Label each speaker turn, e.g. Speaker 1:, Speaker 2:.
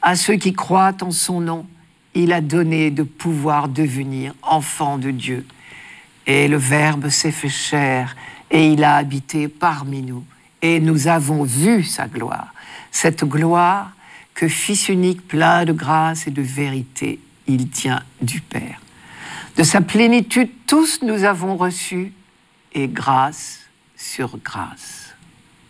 Speaker 1: À ceux qui croient en son nom, il a donné de pouvoir devenir enfants de Dieu. Et le Verbe s'est fait chair, et il a habité parmi nous. Et nous avons vu sa gloire, cette gloire que Fils unique plein de grâce et de vérité, il tient du Père. De sa plénitude, tous nous avons reçu, et grâce sur grâce.